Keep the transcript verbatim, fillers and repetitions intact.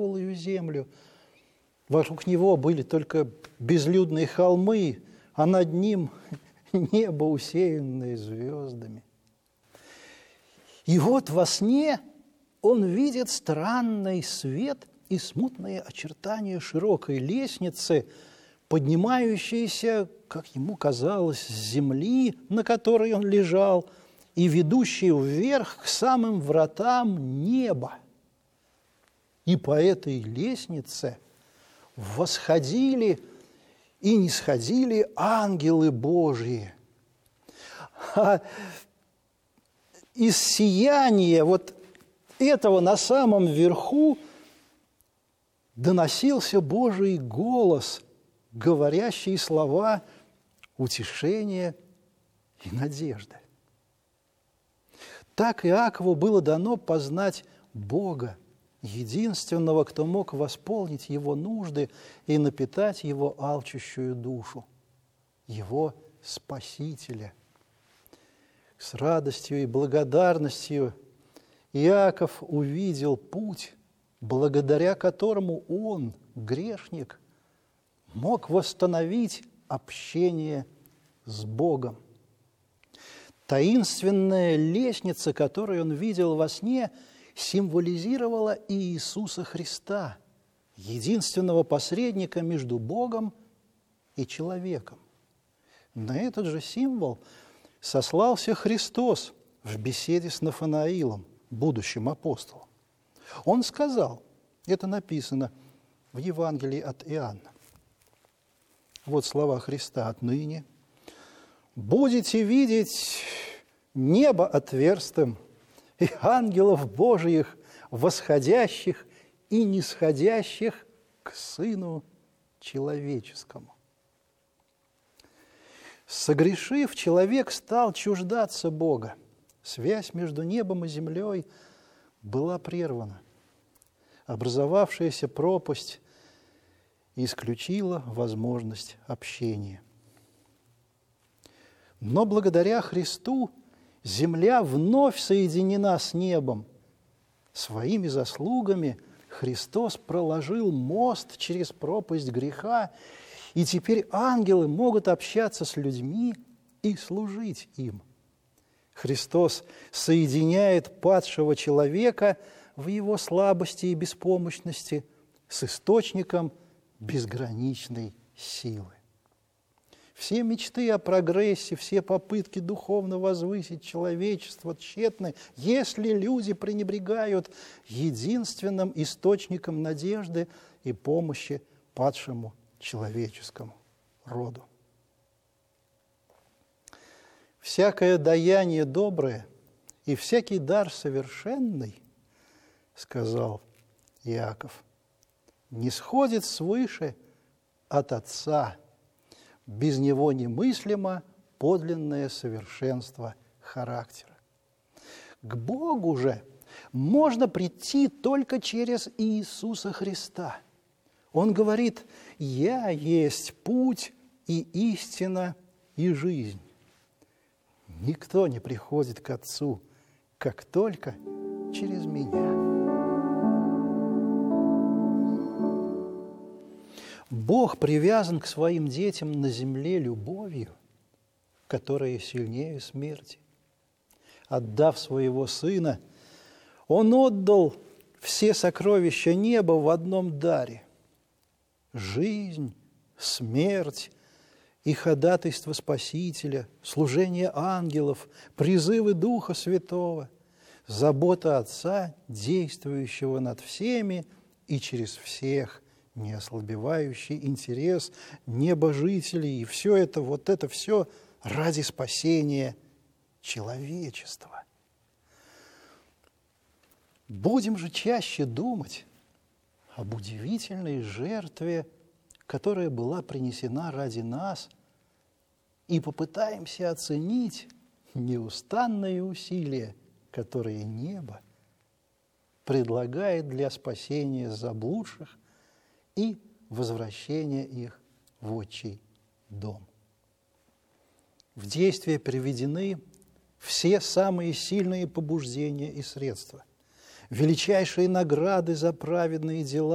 круглую землю. Вокруг него были только безлюдные холмы, а над ним небо, усеянное звездами. И вот во сне он видит странный свет и смутные очертания широкой лестницы, поднимающейся, как ему казалось, с земли, на которой он лежал, и ведущей вверх к самым вратам неба. И по этой лестнице восходили и нисходили ангелы Божьи. А из сияния вот этого на самом верху доносился Божий голос, говорящий слова утешения и надежды. Так Иакову было дано познать Бога, единственного, кто мог восполнить его нужды и напитать его алчущую душу, его Спасителя. С радостью и благодарностью Иаков увидел путь, благодаря которому он, грешник, мог восстановить общение с Богом. Таинственная лестница, которую он видел во сне, символизировала Иисуса Христа, единственного посредника между Богом и человеком. На этот же символ сослался Христос в беседе с Нафанаилом, будущим апостолом. Он сказал, это написано в Евангелии от Иоанна. Вот слова Христа: «Отныне будете видеть небо отверстым и ангелов Божиих, восходящих и нисходящих к Сыну Человеческому». Согрешив, человек стал чуждаться Бога. Связь между небом и землей была прервана. Образовавшаяся пропасть исключила возможность общения. Но благодаря Христу земля вновь соединена с небом. Своими заслугами Христос проложил мост через пропасть греха, и теперь ангелы могут общаться с людьми и служить им. Христос соединяет падшего человека в его слабости и беспомощности с источником безграничной силы. Все мечты о прогрессе, все попытки духовно возвысить человечество тщетны, если люди пренебрегают единственным источником надежды и помощи падшему человеческому роду. «Всякое даяние доброе и всякий дар совершенный, — сказал Иаков, — не сходит свыше от Отца. Без него немыслимо подлинное совершенство характера. К Богу же можно прийти только через Иисуса Христа. Он говорит: «Я есть путь и истина и жизнь». Никто не приходит к Отцу, как только через меня. Бог привязан к своим детям на земле любовью, которая сильнее смерти. Отдав своего Сына, Он отдал все сокровища неба в одном даре. Жизнь, смерть и ходатайство Спасителя, служение ангелов, призывы Духа Святого, забота Отца, действующего над всеми и через всех, неослабевающий интерес небожителей. И все это, вот это все ради спасения человечества. Будем же чаще думать об удивительной жертве, которая была принесена ради нас, и попытаемся оценить неустанные усилия, которые небо предлагает для спасения заблудших и возвращения их в отчий дом. В действие приведены все самые сильные побуждения и средства, величайшие награды за праведные дела,